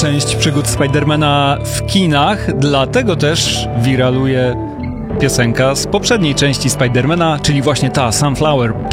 część przygód Spidermana w kinach, dlatego też wiraluje piosenka z poprzedniej części Spidermana, czyli właśnie ta Sunflower.